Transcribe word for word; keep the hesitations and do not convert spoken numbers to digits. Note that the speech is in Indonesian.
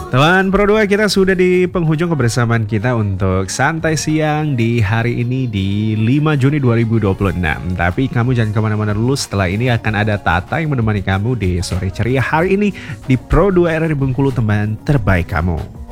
Teman Pro dua, kita sudah di penghujung kebersamaan kita untuk santai siang di hari ini di lima Juni dua ribu dua puluh enam. Tapi kamu jangan kemana-mana dulu, setelah ini akan ada Tata yang menemani kamu di sore ceria hari ini di Pro dua R R Bengkulu, teman terbaik kamu.